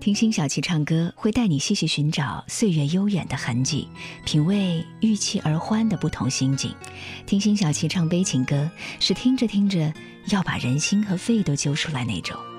听辛晓琪唱歌，会带你细细寻找岁月悠远的痕迹，品味郁气而欢的不同心境。听辛晓琪唱悲情歌，是听着听着要把人心和肺都揪出来那种。